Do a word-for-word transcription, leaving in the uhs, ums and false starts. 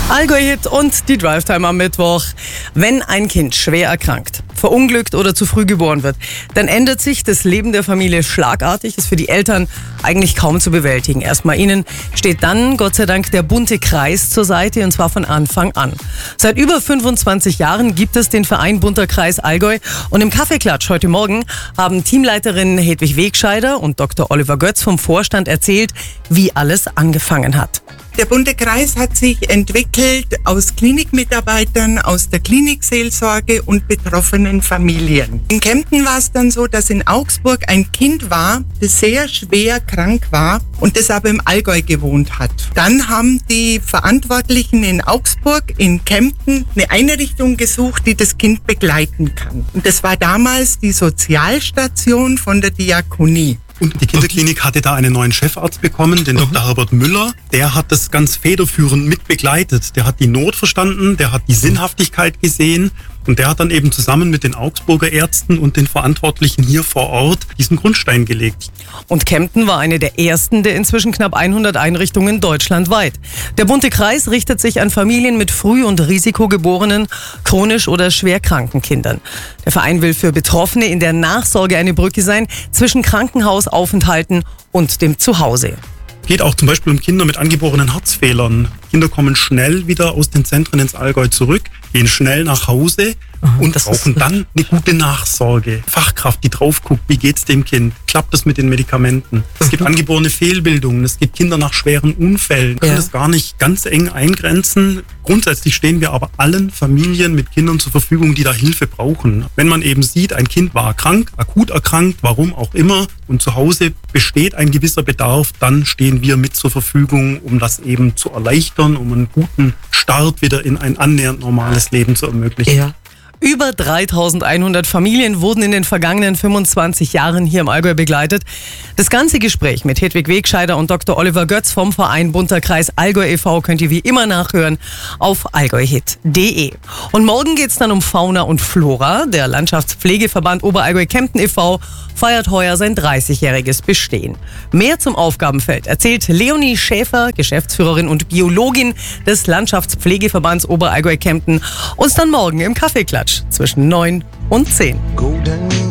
Allgäu-Hit und die Drive-Time am Mittwoch. Wenn ein Kind schwer erkrankt, verunglückt oder zu früh geboren wird, dann ändert sich das Leben der Familie schlagartig. Ist für die Eltern eigentlich kaum zu bewältigen. Erstmal ihnen steht dann, Gott sei Dank, der bunte Kreis zur Seite, und zwar von Anfang an. Seit über fünfundzwanzig Jahren gibt es den Verein Bunter Kreis Allgäu, und im Kaffeeklatsch heute Morgen haben Teamleiterin Hedwig Wegscheider und Doktor Oliver Götz vom Vorstand erzählt, wie alles angefangen hat. Der Bunte Kreis hat sich entwickelt aus Klinikmitarbeitern, aus der Klinikseelsorge und betroffenen Familien. In Kempten war es dann so, dass in Augsburg ein Kind war, das sehr schwer krank war und das aber im Allgäu gewohnt hat. Dann haben die Verantwortlichen in Augsburg, in Kempten, eine Einrichtung gesucht, die das Kind begleiten kann. Und das war damals die Sozialstation von der Diakonie. Und die Kinderklinik hatte da einen neuen Chefarzt bekommen, den Doktor Herbert Müller. Der hat das ganz federführend mit begleitet. Der hat die Not verstanden, der hat die Sinnhaftigkeit gesehen. Und der hat dann eben zusammen mit den Augsburger Ärzten und den Verantwortlichen hier vor Ort diesen Grundstein gelegt. Und Kempten war eine der ersten der inzwischen knapp hundert Einrichtungen deutschlandweit. Der Bunte Kreis richtet sich an Familien mit früh- und risikogeborenen, chronisch oder schwer kranken Kindern. Der Verein will für Betroffene in der Nachsorge eine Brücke sein zwischen Krankenhausaufenthalten und dem Zuhause. Geht auch zum Beispiel um Kinder mit angeborenen Herzfehlern. Kinder kommen schnell wieder aus den Zentren ins Allgäu zurück, gehen schnell nach Hause und das brauchen ist dann eine gute Nachsorge. Fachkraft, die drauf guckt, wie geht's dem Kind? Klappt das mit den Medikamenten? Es gibt angeborene Fehlbildungen, es gibt Kinder nach schweren Unfällen. Man kann Ja. das gar nicht ganz eng eingrenzen. Grundsätzlich stehen wir aber allen Familien mit Kindern zur Verfügung, die da Hilfe brauchen. Wenn man eben sieht, ein Kind war krank, akut erkrankt, warum auch immer, und zu Hause besteht ein gewisser Bedarf, dann stehen wir mit zur Verfügung, um das eben zu erleichtern, um einen guten Start wieder in ein annähernd normales Leben zu ermöglichen. Ja. Über dreitausendeinhundert Familien wurden in den vergangenen fünfundzwanzig Jahren hier im Allgäu begleitet. Das ganze Gespräch mit Hedwig Wegscheider und Doktor Oliver Götz vom Verein Bunter Kreis Allgäu e V könnt ihr wie immer nachhören auf allgäuhit punkt de. Und morgen geht's dann um Fauna und Flora. Der Landschaftspflegeverband Oberallgäu-Kempten e V feiert heuer sein dreißigjähriges Bestehen. Mehr zum Aufgabenfeld erzählt Leonie Schäfer, Geschäftsführerin und Biologin des Landschaftspflegeverbands Oberallgäu-Kempten, uns dann morgen im Kaffeeklatsch zwischen neun und zehn.